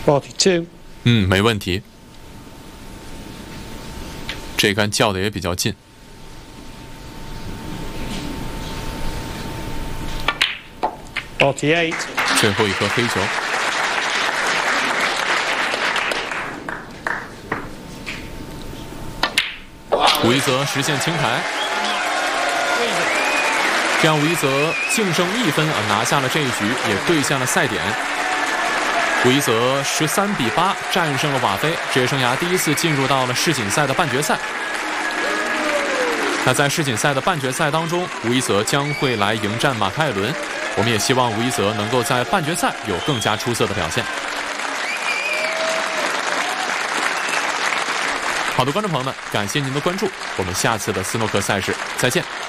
42. 没问题。这杆叫的也比较近。 48. 最后一颗黑球。吴一泽实现清台，这样吴一泽净胜1分拿下了这一局，也兑现了赛点。吴一泽13比8战胜了瓦菲，职业生涯第一次进入到了世锦赛的半决赛。那在世锦赛的半决赛当中，吴一泽将会来迎战马凯伦。我们也希望吴一泽能够在半决赛有更加出色的表现。好的，观众朋友们，感谢您的关注，我们下次的斯诺克赛事再见。